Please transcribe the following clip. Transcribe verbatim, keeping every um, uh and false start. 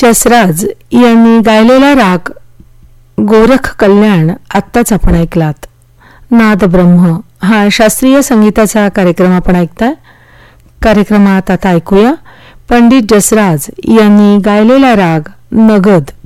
जसराज यांनी गायलेला राग गोरख कल्याण आत्ताच आपण ऐकलात. नाद ब्रह्म हा शास्त्रीय संगीताचा कार्यक्रम आपण ऐकताय. कार्यक्रमात आता ऐकूया पंडित जसराज यांनी गायलेला राग नगद.